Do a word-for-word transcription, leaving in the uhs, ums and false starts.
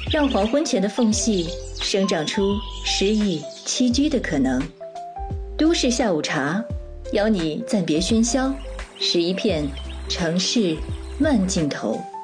让黄昏前的缝隙生长出诗意栖居的可能。都市下午茶，邀你暂别喧嚣，拾一片城市慢镜头。